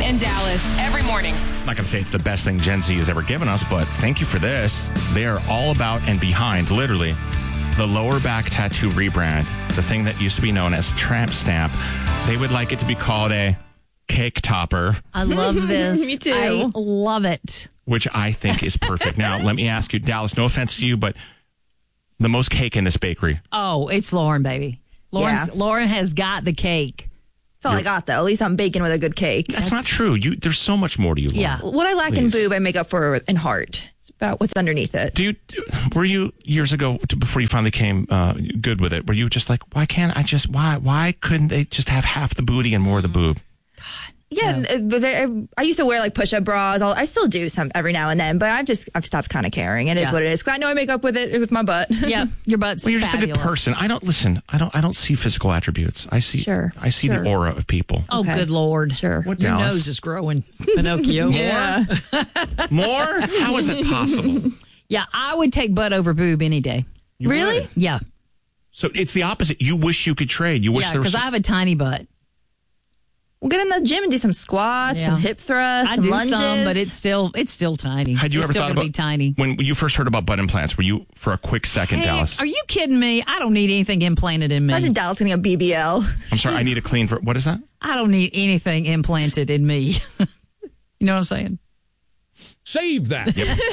and Dallas every morning. I'm not going to say it's the best thing Gen Z has ever given us, but thank you for this. They are all about and behind, literally, the lower back tattoo rebrand, the thing that used to be known as tramp stamp. They would like it to be called a cake topper. I love this. Me too. I love it. Which I think is perfect. Now, let me ask you, Dallas, no offense to you, but the most cake in this bakery. Oh, it's Lauren, baby. Lauren has got the cake. That's all I got, though. At least I'm baking with a good cake. That's not true. There's so much more to you, Lauren. Yeah. What I lack in boob, I make up for in heart. It's about what's underneath it. Were you, years ago, before you finally came good with it, were you just like, why couldn't they just have half the booty and more of the boob? Yeah, I used to wear like push-up bras. I still do some every now and then, but I've stopped kind of caring. It is what it is. 'Cause I know I make up with it with my butt. Yeah, your butt's Well, you're fabulous. just a good person. I don't see physical attributes. I see the aura of people. Oh, good Lord. Sure. What, Your Dallas? nose is growing, Pinocchio. Yeah. More? How is that possible? Yeah, I would take butt over boob any day. You Really? would? Yeah. So it's the opposite. You wish you could trade. You wish Yeah, there was because I have a tiny butt. We'll get in the gym and do some squats, some hip thrusts, I some do lunges. some, but it's still tiny. Had you it's ever still thought gonna about be tiny? When you first heard about butt implants? Were you for a quick second, Hey, Dallas? are you kidding me? I don't need anything implanted in me. Imagine Dallas getting a BBL. I'm sorry. I need a clean. What is that? I don't need anything implanted in me. You know what I'm saying? Save that.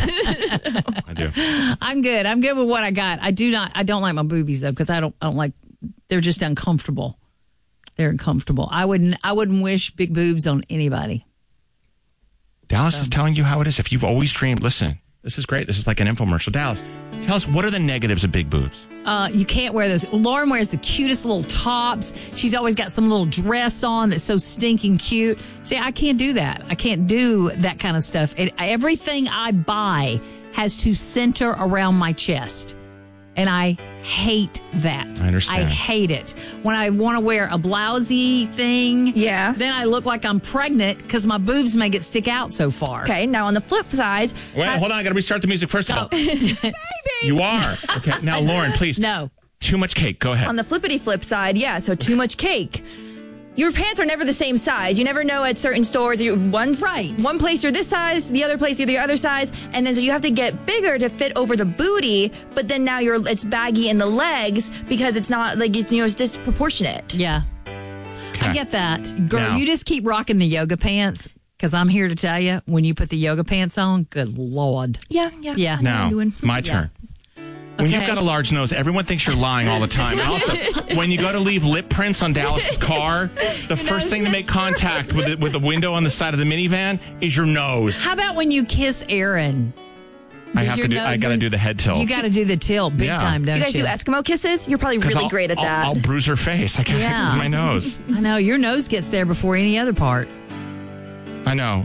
I do. I'm good. I'm good with what I got. I don't like my boobies though, because I don't like. They're just uncomfortable. They're uncomfortable. I wouldn't wish big boobs on anybody. Dallas is telling you how it is. If you've always dreamed, listen, this is great. This is like an infomercial. Dallas, tell us, what are the negatives of big boobs? You can't wear those. Lauren wears the cutest little tops. She's always got some little dress on that's so stinking cute. See, I can't do that. I can't do that kind of stuff. Everything I buy has to center around my chest. And I hate that. I understand. I hate it. When I want to wear a blousey thing, then I look like I'm pregnant because my boobs make it stick out so far. Okay, now on the flip side. Wait, hold on. I got to restart the music first of all. Baby. You are. Okay, now, Lauren, please. No. Too much cake. Go ahead. On the flippity flip side, so too much cake. Your pants are never the same size. You never know at certain stores. One place you're this size, the other place you're the other size, and then so you have to get bigger to fit over the booty. But then now it's baggy in the legs because it's not like it's disproportionate. Yeah, Okay. I get that, girl. Now- You just keep rocking the yoga pants because I'm here to tell you when you put the yoga pants on, good Lord. Yeah. Yeah. Now, my turn. When you've got a large nose, everyone thinks you're lying all the time. And also, when you go to leave lip prints on Dallas's car, the first thing to make contact with the window on the side of the minivan is your nose. How about when you kiss Aaron? I got to do the head tilt. You got to do the tilt big time, don't You you? guys do Eskimo kisses? You're probably 'Cause really great at that. I'll bruise her face. I can't with my nose. I know your nose gets there before any other part. I know.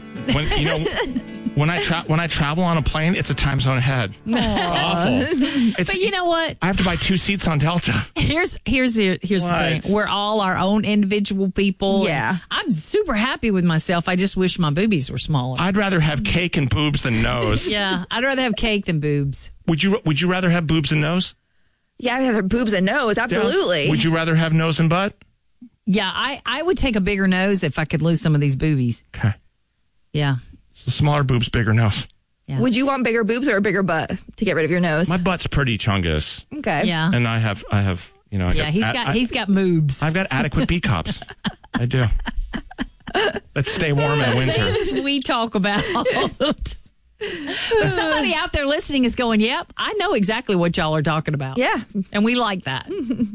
When I travel on a plane, it's a time zone ahead. Awful. But you know what? I have to buy 2 seats on Delta. Here's the thing. We're all our own individual people. Yeah. I'm super happy with myself. I just wish my boobies were smaller. I'd rather have cake and boobs than nose. Yeah, I'd rather have cake than boobs. Would you rather have boobs and nose? Yeah, I have boobs and nose. Absolutely. Would you rather have nose and butt? Yeah, I would take a bigger nose if I could lose some of these boobies. Okay. Yeah. So smaller boobs, bigger nose. Yeah. Would you want bigger boobs or a bigger butt to get rid of your nose? My butt's pretty chungus. Okay. Yeah. And I have he's got moobs. I've got adequate B cups. I do. Let's stay warm in winter. We talk about. But somebody out there listening is going, yep, I know exactly what y'all are talking about. Yeah. And we like that.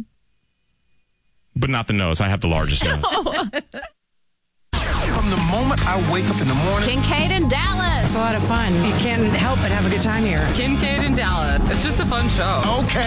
But not the nose. I have the largest nose. From the moment I wake up in the morning. Kincaid and Dallas. It's a lot of fun. You can't help but have a good time here. Kincaid and Dallas. It's just a fun show. Okay.